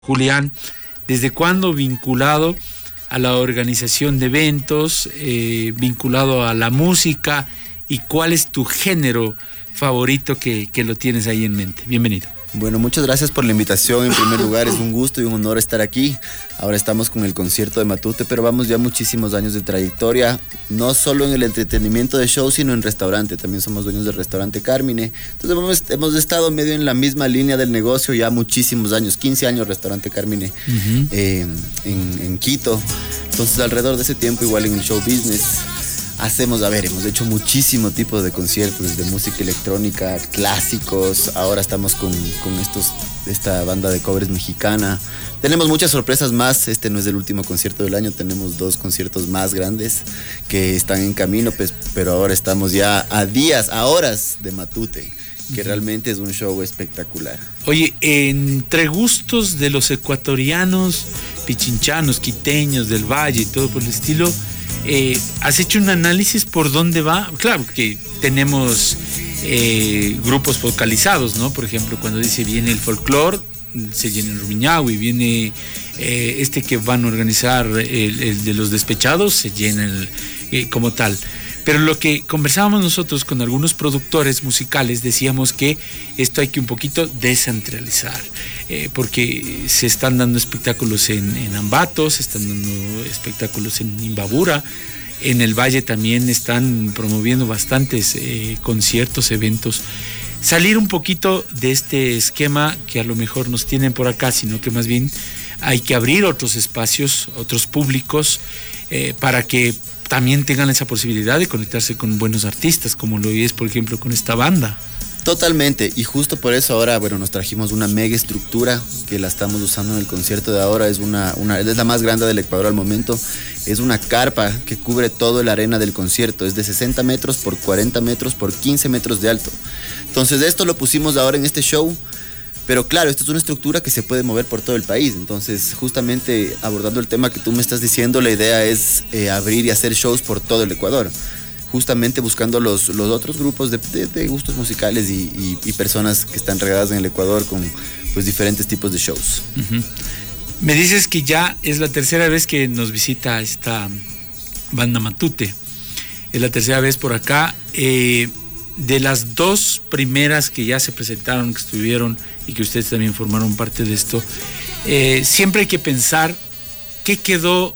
Julián, ¿desde cuándo vinculado a la organización de eventos, vinculado a la música, y cuál es tu género favorito que lo tienes ahí en mente? Bienvenido. Bueno, muchas gracias por la invitación. En primer lugar, es un gusto y un honor estar aquí. Ahora estamos con el concierto de Matute, pero vamos ya muchísimos años de trayectoria, no solo en el entretenimiento de show, sino en restaurante. También somos dueños del restaurante Carmine. Entonces hemos estado medio en la misma línea del negocio ya muchísimos años, 15 años restaurante Carmine en Quito. Entonces alrededor de ese tiempo, igual en el show business, hemos hecho muchísimo tipo de conciertos, desde música electrónica, clásicos. Ahora estamos con esta banda de covers mexicana. Tenemos muchas sorpresas más. Este no es el último concierto del año. Tenemos 2 conciertos más grandes que están en camino, pues, pero ahora estamos ya a horas de Matute, que realmente es un show espectacular. Oye, entre gustos de los ecuatorianos, pichinchanos, quiteños, del Valle y todo por el estilo, ¿has hecho un análisis por dónde va? Claro que tenemos grupos focalizados, ¿no? Por ejemplo, cuando viene el folclore, se llena en Rumiñahui, viene que van a organizar el de los despechados, se llena como tal. Pero lo que conversábamos nosotros con algunos productores musicales, decíamos que esto hay que un poquito descentralizar, porque se están dando espectáculos en Ambato, se están dando espectáculos en Imbabura, en el Valle también están promoviendo bastantes conciertos, eventos. Salir un poquito de este esquema que a lo mejor nos tienen por acá, sino que más bien hay que abrir otros espacios, otros públicos, para que también tengan esa posibilidad de conectarse con buenos artistas, como lo es, por ejemplo, con esta banda. Totalmente, y justo por eso ahora, nos trajimos una mega estructura que la estamos usando en el concierto de ahora. Es la más grande del Ecuador al momento. Es una carpa que cubre toda la arena del concierto. Es de 60 metros por 40 metros por 15 metros de alto. Entonces esto lo pusimos ahora en este show. Pero claro, esto es una estructura que se puede mover por todo el país. Entonces, justamente abordando el tema que tú me estás diciendo, la idea es abrir y hacer shows por todo el Ecuador. Justamente buscando los otros grupos de gustos musicales y personas que están regadas en el Ecuador con pues diferentes tipos de shows. Uh-huh. Me dices que ya es la tercera vez que nos visita esta banda Matute. Es la tercera vez por acá. De las 2 primeras que ya se presentaron, que estuvieron y que ustedes también formaron parte de esto, siempre hay que pensar qué quedó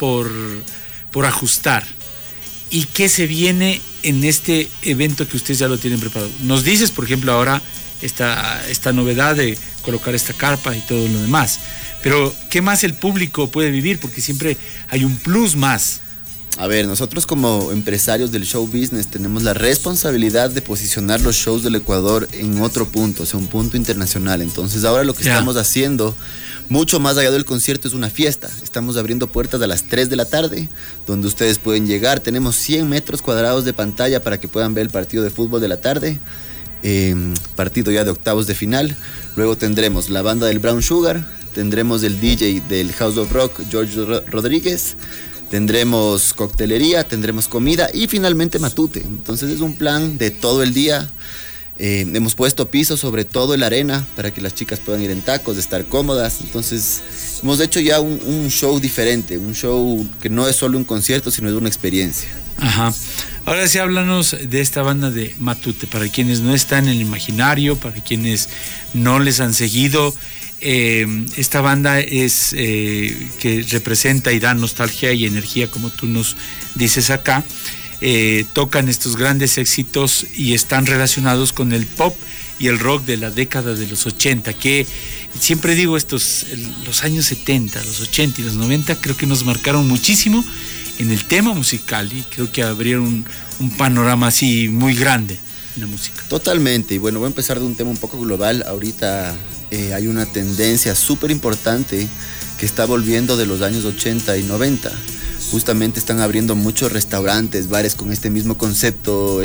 por ajustar y qué se viene en este evento que ustedes ya lo tienen preparado. Nos dices, por ejemplo, ahora esta novedad de colocar esta carpa y todo lo demás, pero ¿qué más el público puede vivir? Porque siempre hay un plus más. A ver, nosotros como empresarios del show business tenemos la responsabilidad de posicionar los shows del Ecuador en otro punto, o sea, un punto internacional. Entonces ahora lo que estamos haciendo, mucho más allá del concierto, es una fiesta. Estamos abriendo puertas a las 3 de la tarde, donde ustedes pueden llegar. Tenemos 100 metros cuadrados de pantalla para que puedan ver el partido de fútbol de la tarde, partido ya de octavos de final. Luego tendremos la banda del Brown Sugar, tendremos el DJ del House of Rock, George Rodríguez. Tendremos coctelería, tendremos comida y finalmente Matute. Entonces es un plan de todo el día. Hemos puesto piso sobre todo la arena para que las chicas puedan ir en tacos, estar cómodas. Entonces hemos hecho ya un show diferente, un show que no es solo un concierto, sino es una experiencia. Ajá. Ahora sí, háblanos de esta banda de Matute, para quienes no están en el imaginario, para quienes no les han seguido. Esta banda es que representa y da nostalgia y energía, como tú nos dices acá. Tocan estos grandes éxitos y están relacionados con el pop y el rock de la década de los 80, que siempre digo los años 70, los 80 y los 90 creo que nos marcaron muchísimo en el tema musical, y creo que abrieron un panorama así muy grande en la música. Totalmente, y bueno, voy a empezar de un tema un poco global. Ahorita hay una tendencia súper importante que está volviendo de los años 80 y 90. Justamente están abriendo muchos restaurantes, bares con este mismo concepto,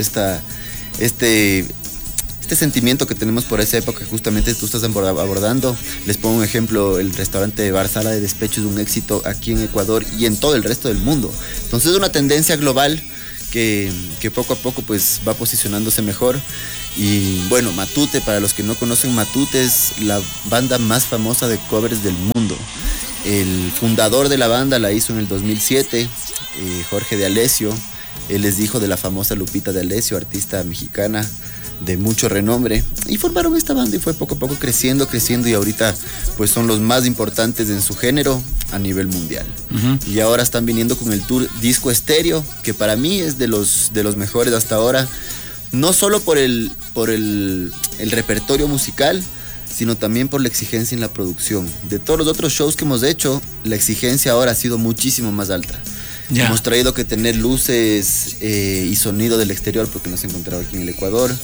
este sentimiento que tenemos por esa época que justamente tú estás abordando. Les pongo un ejemplo: el restaurante Bar Sala de Despecho es un éxito aquí en Ecuador y en todo el resto del mundo. Entonces es una tendencia global que poco a poco pues va posicionándose mejor. Y bueno, Matute, para los que no conocen, Matute es la banda más famosa de covers del mundo. El fundador de la banda la hizo en el 2007, Jorge D'Alessio. Él es hijo de la famosa Lupita D'Alessio, artista mexicana de mucho renombre, y formaron esta banda y fue poco a poco creciendo y ahorita pues son los más importantes en su género a nivel mundial. Y ahora están viniendo con el tour Disco Estéreo, que para mí es de los mejores hasta ahora, no solo por el repertorio musical, sino también por la exigencia en la producción. De todos los otros shows que hemos hecho, la exigencia ahora ha sido muchísimo más alta. Ya. Hemos traído que tener luces y sonido del exterior porque nos hemos encontrado aquí en el Ecuador.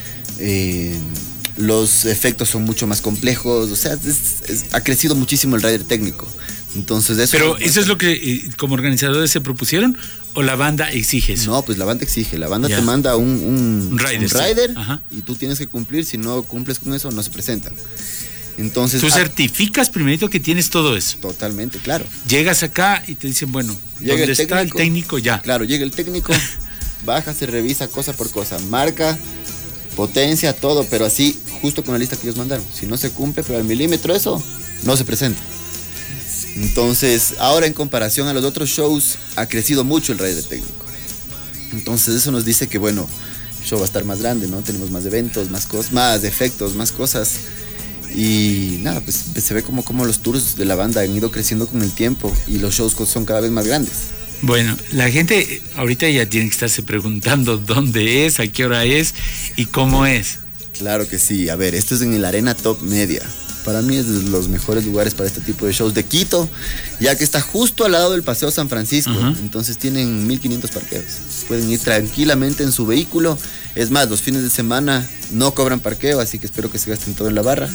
Los efectos son mucho más complejos, o sea, ha crecido muchísimo el rider técnico. Entonces ¿Pero eso es lo que como organizadores se propusieron o la banda exige eso? No, pues la banda exige, la banda te manda un rider sí. Y tú tienes que cumplir, si no cumples con eso no se presentan. Entonces, tú certificas primerito que tienes todo eso. Totalmente, claro. Llegas acá y te dicen, bueno, ¿dónde está el técnico? Ya. Claro, llega el técnico, baja, se revisa cosa por cosa, marca, potencia, todo, pero así, justo con la lista que ellos mandaron. Si no se cumple, pero al milímetro eso, no se presenta. Entonces, ahora en comparación a los otros shows, ha crecido mucho el rider técnico. Entonces, eso nos dice que, bueno, el show va a estar más grande, ¿no? Tenemos más eventos, más cosas, más efectos, más cosas. Y nada, pues se ve como los tours de la banda han ido creciendo con el tiempo y los shows son cada vez más grandes. Bueno, la gente ahorita ya tiene que estarse preguntando dónde es, a qué hora es y cómo es. Claro que sí. A ver, esto es en el Arena Top Media. Para mí es de los mejores lugares para este tipo de shows de Quito, ya que está justo al lado del Paseo San Francisco. Entonces tienen 1500 parqueos. Pueden ir tranquilamente en su vehículo. Es más, los fines de semana no cobran parqueo, así que espero que se gasten todo en la barra.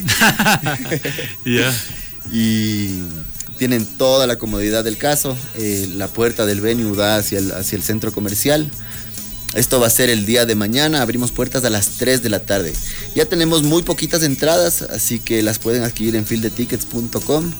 Y tienen toda la comodidad del caso. La puerta del venue da hacia el centro comercial. Esto va a ser el día de mañana, abrimos puertas a las 3 de la tarde. Ya tenemos muy poquitas entradas, así que las pueden adquirir en fieldetickets.com.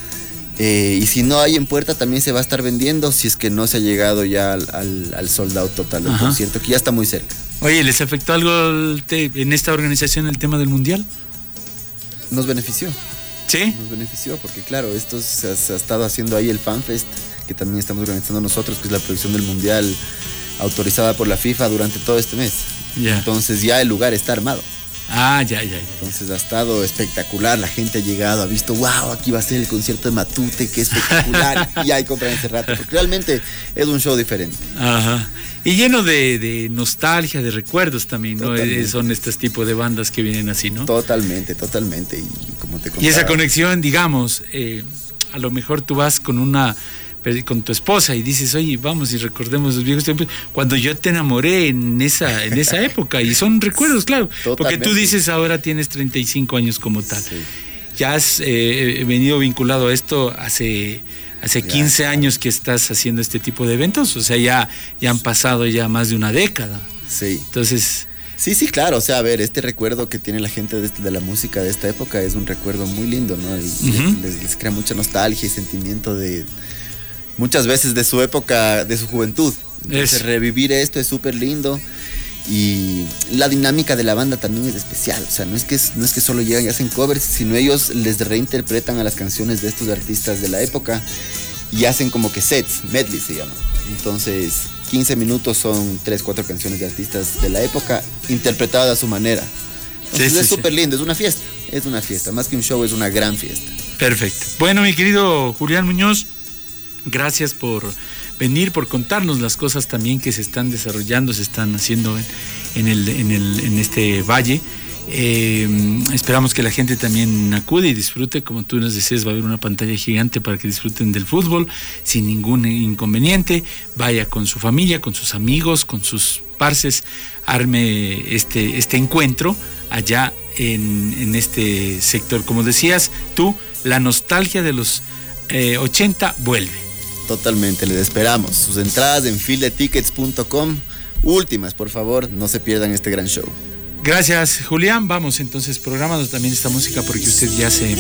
Y si no hay en puerta, también se va a estar vendiendo si es que no se ha llegado ya al sold out total del concierto, que ya está muy cerca. Oye, ¿les afectó algo en esta organización el tema del mundial? Nos benefició. ¿Sí? Nos benefició porque claro, esto se ha estado haciendo ahí el FanFest, que también estamos organizando nosotros, que es la producción del mundial autorizada por la FIFA durante todo este mes. Entonces ya el lugar está armado. Ya. Entonces ha estado espectacular, la gente ha llegado, ha visto, wow, aquí va a ser el concierto de Matute, qué espectacular, y ya hay compran ese rato, porque realmente es un show diferente. Y lleno de nostalgia, de recuerdos también, ¿no? Son estos tipos de bandas que vienen así, ¿no? Totalmente, y como te contaba. Y esa conexión, digamos, a lo mejor tú vas con tu esposa y dices, oye, vamos y recordemos los viejos tiempos cuando yo te enamoré en esa época, y son recuerdos, claro. Totalmente. Porque tú dices ahora tienes 35 años como tal. Sí. Ya has venido vinculado a esto hace 15 años que estás haciendo este tipo de eventos, o sea, ya han pasado ya más de una década. Sí. Entonces... Sí, claro, o sea, a ver, este recuerdo que tiene la gente de la música de esta época es un recuerdo muy lindo, ¿no? Les crea mucha nostalgia y sentimiento de... muchas veces de su época, de su juventud. Entonces revivir esto es súper lindo. Y la dinámica de la banda también es especial. O sea, no es que solo llegan y hacen covers, sino ellos les reinterpretan a las canciones de estos artistas de la época y hacen como que sets, medley se llama. Entonces 15 minutos son 3-4 canciones de artistas de la época interpretadas a su manera. Entonces es súper lindo, es una fiesta, más que un show, es una gran fiesta. Perfecto. Bueno, mi querido Julián Muñoz, gracias por venir, por contarnos las cosas también que se están desarrollando, se están haciendo en este valle. Esperamos que la gente también acude y disfrute, como tú nos decías, va a haber una pantalla gigante para que disfruten del fútbol sin ningún inconveniente. Vaya con su familia, con sus amigos, con sus parces, arme este encuentro allá en este sector. Como decías tú, la nostalgia de los 80 vuelve. Totalmente, les esperamos. Sus entradas en fieldetickets.com. Últimas, por favor, no se pierdan este gran show. Gracias, Julián. Vamos entonces programando también esta música porque usted ya se